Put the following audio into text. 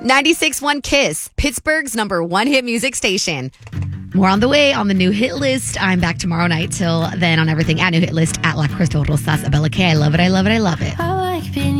96.1 Kiss, Pittsburgh's #1 hit music station. More on the way on the new hit list. I'm back tomorrow night. Till then, on everything at New Hit List at La Crystal Rosas Abella K. I love it. I love it. I love it.